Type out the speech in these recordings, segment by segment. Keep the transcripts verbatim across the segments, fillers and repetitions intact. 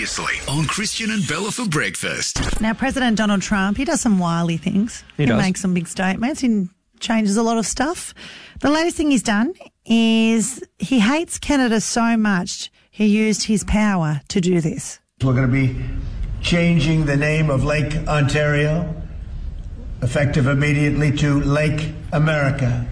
Previously on Christian and Bella for breakfast. Now, President Donald Trump, he does some wily things. He does. makes some big statements. He changes a lot of stuff. The latest thing he's done is he hates Canada so much, he used his power to do this. We're going to be changing the name of Lake Ontario, effective immediately, to Lake America.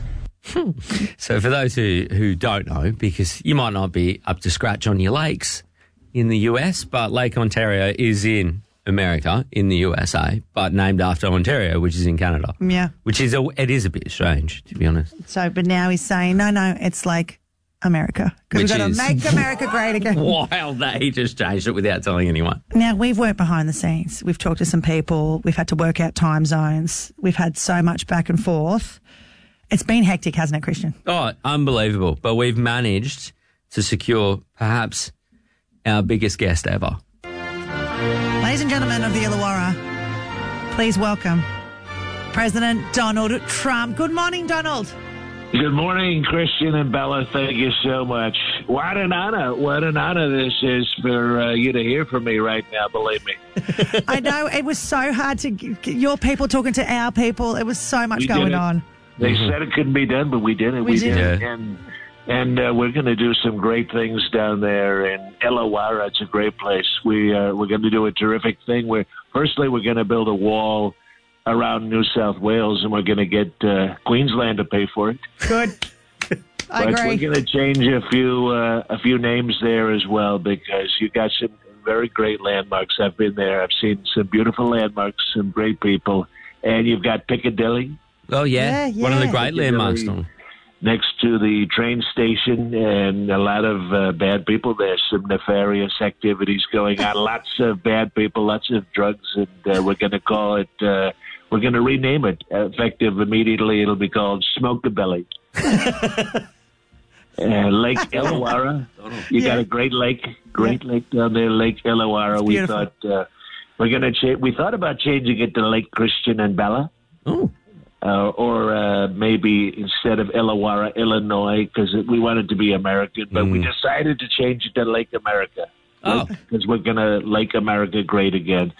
So for those who, who don't know, because you might not be up to scratch on your lakes in the U S, but Lake Ontario is in America, in the U S A, but named after Ontario, which is in Canada. Yeah. Which is, a, it is a bit strange, to be honest. So, but now he's saying, no, no, it's Lake America. Because we've got to is- make America great again. Wild that he just changed it without telling anyone. Now, we've worked behind the scenes. We've talked to some people. We've had to work out time zones. We've had so much back and forth. It's been hectic, hasn't it, Christian? Oh, unbelievable. But we've managed to secure perhaps our biggest guest ever. Ladies and gentlemen of the Illawarra, please welcome President Donald Trump. Good morning, Donald. Good morning, Christian and Bella. Thank you so much. What an honor. What an honor this is for uh, you to hear from me right now, believe me. I know it was so hard to get your people talking to our people. It was so much We did going it. on. They said it couldn't be done, but we did it. We did it. it. And, and uh, we're going to do some great things down there in Illawarra. It's a great place. We, uh, we're going to do a terrific thing. We're, firstly, we're going to build a wall around New South Wales, and we're going to get uh, Queensland to pay for it. Good. I But agree. we're going to change a few uh, a few names there as well, because you got some very great landmarks. I've been there. I've seen some beautiful landmarks, some great people, and you've got Piccadilly Oh, yeah. Yeah, One of the yeah. great landmarks, Donald. next to the train station, and a lot of uh, bad people. There's some nefarious activities going on. Lots of bad people, lots of drugs, and uh, we're going to call it. Uh, we're going to rename it effective immediately. It'll be called Smoke-a-Belly. Uh, Lake Illawarra. You got Yeah. a great lake, great lake down there, Lake Illawarra. We beautiful. thought uh, we're going to cha- we thought about changing it to Lake Christian and Bella, Oh, uh, or uh, maybe instead of Illawarra, Illinois, because we wanted to be American. But we decided to change it to Lake America, Oh. because we're going to Lake America great again.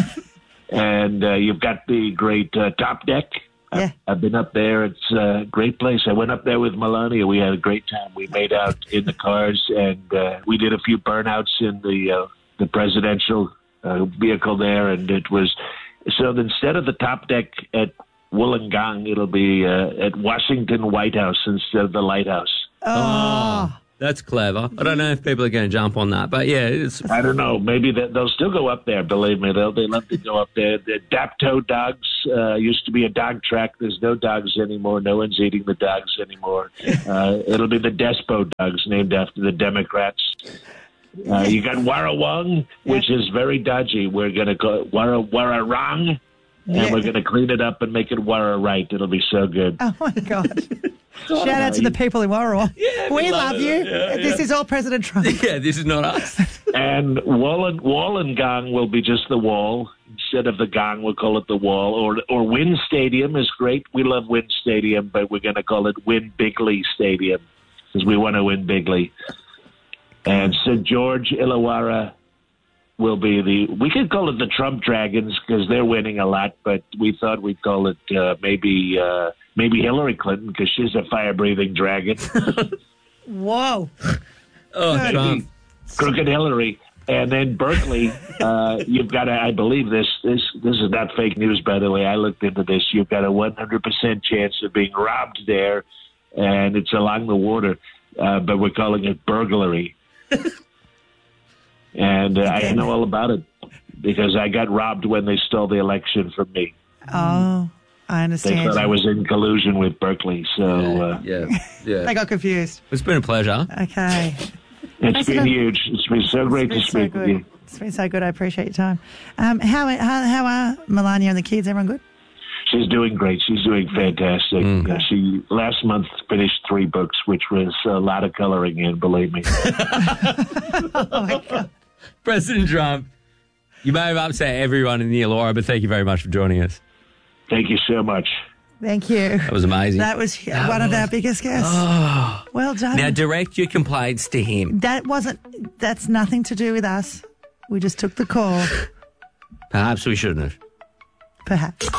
And uh, you've got the great uh, Top Deck. Yeah. I've been up there. It's a great place. I went up there with Melania. We had a great time. We made out in the cars, and uh, we did a few burnouts in the uh, the presidential uh, vehicle there. And it was so instead of the Top Deck at Wollongong, it'll be uh, at Washington White House instead of the Lighthouse. Oh, that's clever. I don't know if people are going to jump on that, but yeah, it's I don't know. Maybe they, they'll still go up there. Believe me, they'll they love to go up there. The Dapto dogs uh, used to be a dog track. There's no dogs anymore. No one's eating the dogs anymore. Uh, it'll be the Despo dogs, named after the Democrats. Uh, you got Warrawong, which is very dodgy. We're going to call it Warra Warrawong, and Yeah. we're going to clean it up and make it Warra right. It'll be so good. oh my God. Shout out to the people in Warrawa. Yeah, we we love, love you. it. Yeah, this yeah. is all President Trump. yeah, this is not us. And Wallen, Wollongong will be just the wall. Instead of the gong, we'll call it the wall. Or or Wynn Stadium is great. We love Wynn Stadium, but we're going to call it Wynn Bigley Stadium because we want to win bigly. And Saint George, Illawarra will be the, we could call it the Trump Dragons because they're winning a lot, but we thought we'd call it uh, maybe uh, maybe Hillary Clinton because she's a fire-breathing dragon. Whoa. Oh, Trump. Crooked Hillary. And then Berkeley, uh, you've got a, I believe this, this, this is not fake news, by the way. I looked into this. You've got a one hundred percent chance of being robbed there, and it's along the water, uh, but we're calling it burglary. And uh, I know all about it because I got robbed when they stole the election from me. Oh, I They understand. thought I was in collusion with Berkeley. So uh, Yeah, yeah. I got confused. It's been a pleasure. Okay. it's been huge. It's been so great to It's been so speak with you. good. It's been so good. I appreciate your time. Um, how, how how are Melania and the kids? Everyone good? She's doing great. She's doing fantastic. Uh, she last month finished three books, which was a lot of coloring in, believe me. Oh, my God. President Trump, you may have upset everyone in the Illawarra, but thank you very much for joining us. Thank you so much. Thank you. That was amazing. That was one of our biggest guests. Well done. Now direct your complaints to him. that wasn't, that's nothing to do with us. We just took the call. Perhaps we shouldn't have. Perhaps.